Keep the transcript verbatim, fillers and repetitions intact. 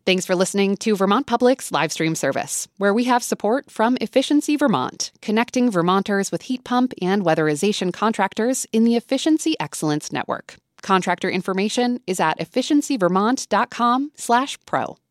Thanks for listening to Vermont Public's live stream service, where we have support from Efficiency Vermont, connecting Vermonters with heat pump and weatherization contractors in the Efficiency Excellence Network. Contractor information is at efficiency vermont dot com slash pro.